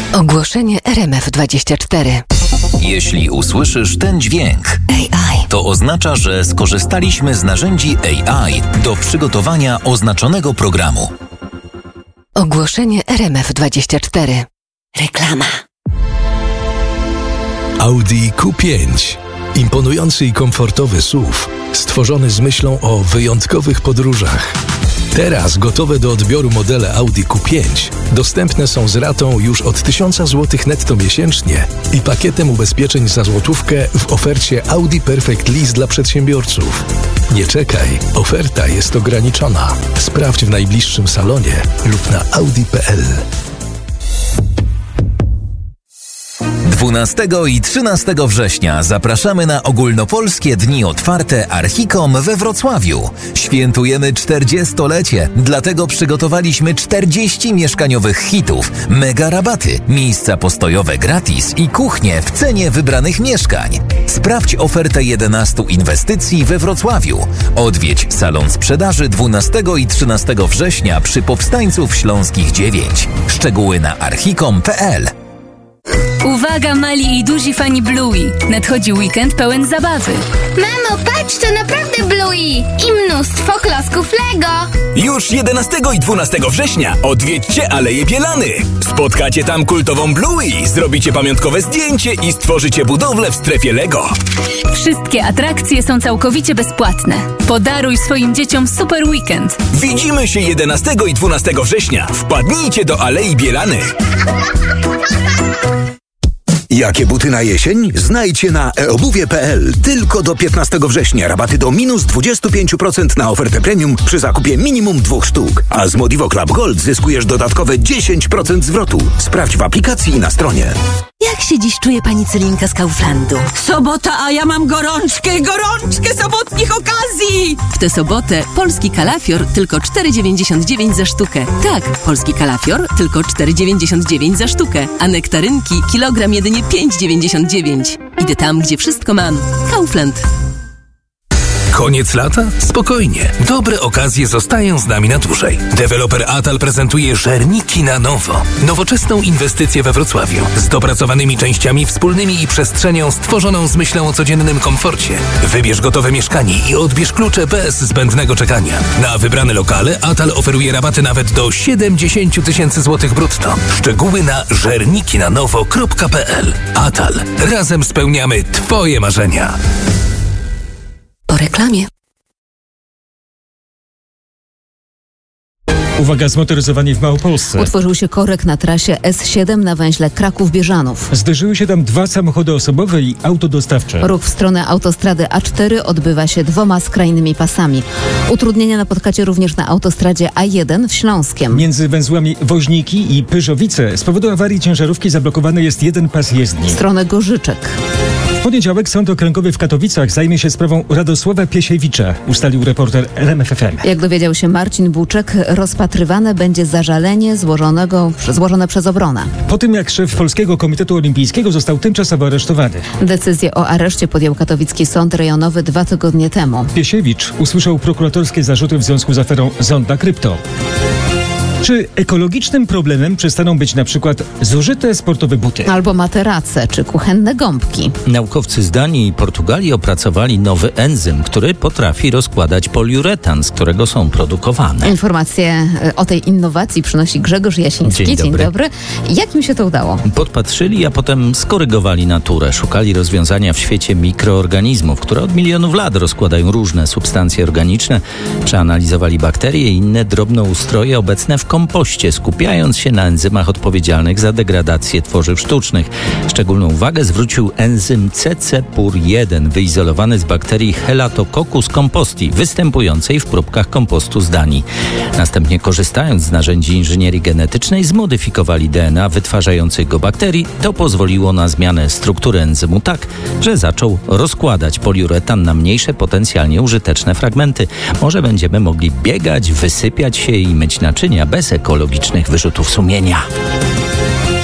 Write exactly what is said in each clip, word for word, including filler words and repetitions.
Ogłoszenie R M F dwadzieścia cztery. Jeśli usłyszysz ten dźwięk, A I, to oznacza, że skorzystaliśmy z narzędzi A I do przygotowania oznaczonego programu. Ogłoszenie R M F dwadzieścia cztery. Reklama. Audi Q pięć. Imponujący i komfortowy S U V, stworzony z myślą o wyjątkowych podróżach. Teraz gotowe do odbioru modele Audi Q pięć dostępne są z ratą już od tysiąc złotych netto miesięcznie i pakietem ubezpieczeń za złotówkę w ofercie Audi Perfect Lease dla przedsiębiorców. Nie czekaj, oferta jest ograniczona. Sprawdź w najbliższym salonie lub na audi kropka p l. dwunastego i trzynastego września zapraszamy na ogólnopolskie dni otwarte Archicom we Wrocławiu. Świętujemy czterdziestolecie, dlatego przygotowaliśmy czterdzieści mieszkaniowych hitów, mega rabaty, miejsca postojowe gratis i kuchnie w cenie wybranych mieszkań. Sprawdź ofertę jedenastu inwestycji we Wrocławiu. Odwiedź salon sprzedaży dwunastego i trzynastego września przy Powstańców Śląskich dziewięć. Szczegóły na archicom kropka p l. Uwaga, mali i duzi fani Bluey! Nadchodzi weekend pełen zabawy. Mamo, patrz, to naprawdę Bluey! I mnóstwo klocków Lego! Już jedenastego i dwunastego września odwiedźcie Aleje Bielany. Spotkacie tam kultową Bluey, zrobicie pamiątkowe zdjęcie i stworzycie budowlę w strefie Lego. Wszystkie atrakcje są całkowicie bezpłatne. Podaruj swoim dzieciom super weekend. Widzimy się jedenastego i dwunastego września. Wpadnijcie do Alei Bielany. Jakie buty na jesień? Znajdźcie na e obuwie kropka p l. Tylko do piętnastego września rabaty do minus dwadzieścia pięć procent na ofertę premium przy zakupie minimum dwóch sztuk. A z Modivo Club Gold zyskujesz dodatkowe dziesięć procent zwrotu. Sprawdź w aplikacji i na stronie. Jak się dziś czuje pani Celinka z Kauflandu? Sobota, a ja mam gorączkę, gorączkę sobotnich okazji! W tę sobotę polski kalafior tylko cztery dziewięćdziesiąt dziewięć za sztukę. Tak, polski kalafior tylko cztery dziewięćdziesiąt dziewięć za sztukę, a nektarynki kilogram jedynie pięć dziewięćdziesiąt dziewięć. Idę tam, gdzie wszystko mam. Kaufland. Koniec lata? Spokojnie. Dobre okazje zostają z nami na dłużej. Deweloper Atal prezentuje Żerniki na nowo. Nowoczesną inwestycję we Wrocławiu. Z dopracowanymi częściami wspólnymi i przestrzenią stworzoną z myślą o codziennym komforcie. Wybierz gotowe mieszkanie i odbierz klucze bez zbędnego czekania. Na wybrane lokale Atal oferuje rabaty nawet do siedemdziesiąt tysięcy złotych brutto. Szczegóły na żernikinanowo kropka p l. Atal. Razem spełniamy Twoje marzenia. Po reklamie. Uwaga, zmotoryzowani w Małopolsce. Utworzył się korek na trasie S siedem na węźle Kraków-Bieżanów. Zderzyły się tam dwa samochody osobowe i auto dostawcze. Ruch w stronę autostrady A cztery odbywa się dwoma skrajnymi pasami. Utrudnienia napotkacie również na autostradzie A jeden w Śląskiem. Między węzłami Woźniki i Pyrzowice z powodu awarii ciężarówki zablokowany jest jeden pas jezdni. W stronę Gorzyczek. W poniedziałek Sąd Okręgowy w Katowicach zajmie się sprawą Radosława Piesiewicza, ustalił reporter R M F F M. Jak dowiedział się Marcin Buczek, rozpatrywane będzie zażalenie złożonego, złożone przez obronę. Po tym jak szef Polskiego Komitetu Olimpijskiego został tymczasowo aresztowany. Decyzję o areszcie podjął katowicki sąd rejonowy dwa tygodnie temu. Piesiewicz usłyszał prokuratorskie zarzuty w związku z aferą Zonda Krypto. Czy ekologicznym problemem przestaną być na przykład zużyte sportowe buty? Albo materace, czy kuchenne gąbki. Naukowcy z Danii i Portugalii opracowali nowy enzym, który potrafi rozkładać poliuretan, z którego są produkowane. Informacje o tej innowacji przynosi Grzegorz Jasiński. Dzień dobry. Dzień dobry. Jak im się to udało? Podpatrzyli, a potem skorygowali naturę. Szukali rozwiązania w świecie mikroorganizmów, które od milionów lat rozkładają różne substancje organiczne. Przeanalizowali bakterie i inne drobnoustroje obecne w kompoście, skupiając się na enzymach odpowiedzialnych za degradację tworzyw sztucznych. Szczególną uwagę zwrócił enzym C C P U R jeden, wyizolowany z bakterii Helatococcus composti, występującej w próbkach kompostu z Danii. Następnie, korzystając z narzędzi inżynierii genetycznej, zmodyfikowali D N A wytwarzających go bakterii. To pozwoliło na zmianę struktury enzymu tak, że zaczął rozkładać poliuretan na mniejsze, potencjalnie użyteczne fragmenty. Może będziemy mogli biegać, wysypiać się i myć naczynia bez ekologicznych wyrzutów sumienia.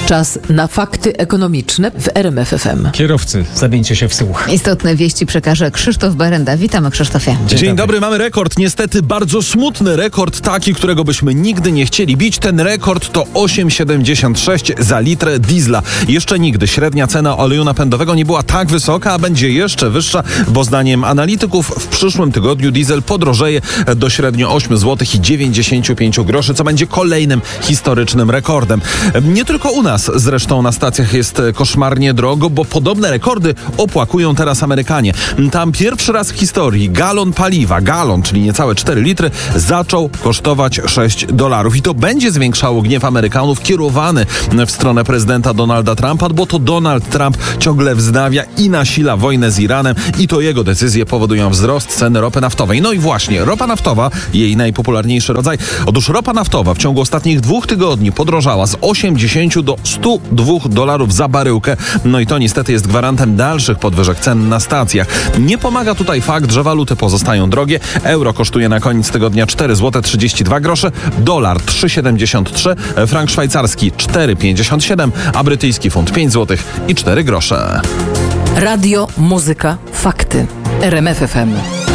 Czas na fakty ekonomiczne w R M F F M. Kierowcy, zabieńcie się w słuch. Istotne wieści przekaże Krzysztof Berenda. Witamy, Krzysztofie. Dzień, Dzień dobry. dobry, mamy rekord. Niestety bardzo smutny rekord, taki, którego byśmy nigdy nie chcieli bić. Ten rekord to osiem siedemdziesiąt sześć za litrę diesla. Jeszcze nigdy średnia cena oleju napędowego nie była tak wysoka, a będzie jeszcze wyższa, bo zdaniem analityków w przyszłym tygodniu diesel podrożeje do średnio osiem złotych i dziewięćdziesiąt pięć groszy, co będzie kolejnym historycznym rekordem. Nie tylko u nas zresztą na stacjach jest koszmarnie drogo, bo podobne rekordy opłakują teraz Amerykanie. Tam pierwszy raz w historii galon paliwa, galon, czyli niecałe cztery litry, zaczął kosztować sześć dolarów. I to będzie zwiększało gniew Amerykanów kierowany w stronę prezydenta Donalda Trumpa, bo to Donald Trump ciągle wznawia i nasila wojnę z Iranem i to jego decyzje powodują wzrost ceny ropy naftowej. No i właśnie, ropa naftowa, jej najpopularniejszy rodzaj. Otóż ropa naftowa w ciągu ostatnich dwóch tygodni podrożała z osiemdziesięciu do stu dwóch dolarów za baryłkę. No i to niestety jest gwarantem dalszych podwyżek cen na stacjach. Nie pomaga tutaj fakt, że waluty pozostają drogie. Euro kosztuje na koniec tygodnia cztery złote trzydzieści dwa grosze, dolar trzy siedemdziesiąt trzy, frank szwajcarski cztery pięćdziesiąt siedem, a brytyjski funt pięć złotych i cztery grosze. Radio, muzyka, fakty. R M F F M.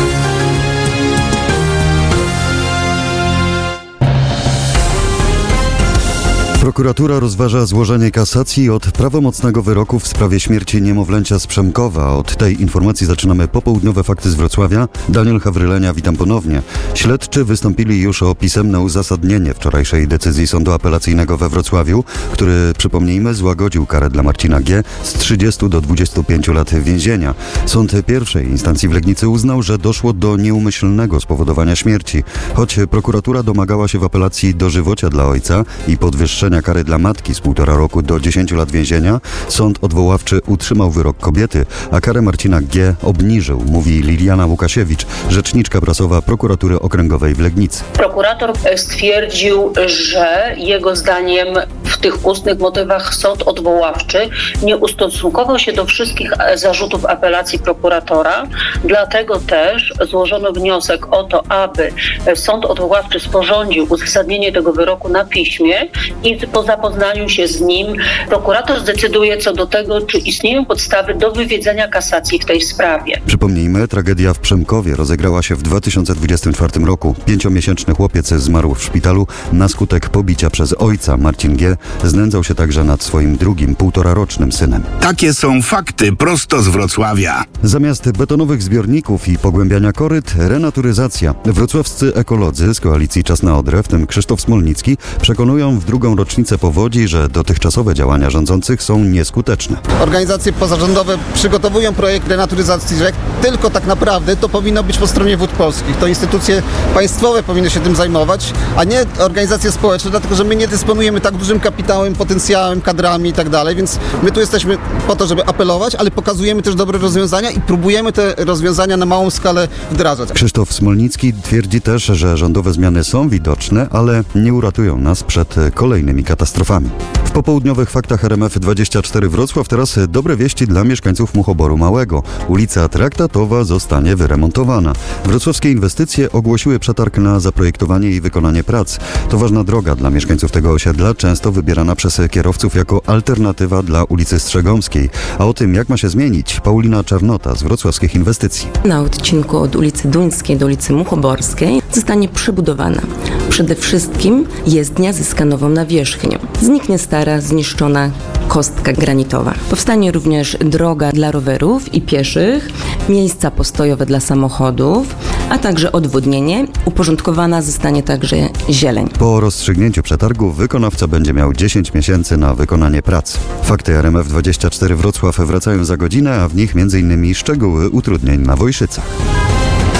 Prokuratura rozważa złożenie kasacji od prawomocnego wyroku w sprawie śmierci niemowlęcia z Przemkowa. Od tej informacji zaczynamy popołudniowe fakty z Wrocławia. Daniel Hawrylenia, witam ponownie. Śledczy wystąpili już o pisemne uzasadnienie wczorajszej decyzji Sądu Apelacyjnego we Wrocławiu, który, przypomnijmy, złagodził karę dla Marcina G. z trzydziestu do dwudziestu pięciu lat więzienia. Sąd pierwszej instancji w Legnicy uznał, że doszło do nieumyślnego spowodowania śmierci. Choć prokuratura domagała się w apelacji dożywocia dla ojca i podwyższenia kary dla matki z półtora roku do dziesięciu lat więzienia, sąd odwoławczy utrzymał wyrok kobiety, a karę Marcina G. obniżył, mówi Liliana Łukasiewicz, rzeczniczka prasowa Prokuratury Okręgowej w Legnicy. Prokurator stwierdził, że jego zdaniem w tych ustnych motywach sąd odwoławczy nie ustosunkował się do wszystkich zarzutów apelacji prokuratora, dlatego też złożono wniosek o to, aby sąd odwoławczy sporządził uzasadnienie tego wyroku na piśmie i po zapoznaniu się z nim prokurator zdecyduje co do tego, czy istnieją podstawy do wywiedzenia kasacji w tej sprawie. Przypomnijmy, tragedia w Przemkowie rozegrała się w dwa tysiące dwudziestym czwartym roku. Pięciomiesięczny chłopiec zmarł w szpitalu na skutek pobicia przez ojca. Marcin G. znędzał się także nad swoim drugim, półtorarocznym synem. Takie są fakty prosto z Wrocławia. Zamiast betonowych zbiorników i pogłębiania koryt, renaturyzacja. Wrocławscy ekolodzy z koalicji Czas na Odrę, w tym Krzysztof Smolnicki, przekonują w drugą rocznicę powodzi, że dotychczasowe działania rządzących są nieskuteczne. Organizacje pozarządowe przygotowują projekt renaturyzacji rzek, tylko tak naprawdę to powinno być po stronie Wód Polskich. To instytucje państwowe powinny się tym zajmować, a nie organizacje społeczne, dlatego że my nie dysponujemy tak dużym kapitałem, potencjałem, kadrami i tak dalej, więc my tu jesteśmy po to, żeby apelować, ale pokazujemy też dobre rozwiązania i próbujemy te rozwiązania na małą skalę wdrażać. Krzysztof Smolnicki twierdzi też, że rządowe zmiany są widoczne, ale nie uratują nas przed kolejnymi katastrofami. W popołudniowych faktach R M F dwadzieścia cztery Wrocław teraz dobre wieści dla mieszkańców Muchoboru Małego. Ulica Traktatowa zostanie wyremontowana. Wrocławskie inwestycje ogłosiły przetarg na zaprojektowanie i wykonanie prac. To ważna droga dla mieszkańców tego osiedla, często wybierana przez kierowców jako alternatywa dla ulicy Strzegomskiej. A o tym, jak ma się zmienić, Paulina Czarnota z Wrocławskich Inwestycji. Na odcinku od ulicy Duńskiej do ulicy Muchoborskiej zostanie przebudowana. Przede wszystkim jezdnia zyska nową nawierzchnię. Zniknie stara, zniszczona kostka granitowa. Powstanie również droga dla rowerów i pieszych, miejsca postojowe dla samochodów, a także odwodnienie. Uporządkowana zostanie także zieleń. Po rozstrzygnięciu przetargu wykonawca będzie miał dziesięć miesięcy na wykonanie prac. Fakty R M F dwadzieścia cztery Wrocław wracają za godzinę, a w nich m.in. szczegóły utrudnień na Wojszycach.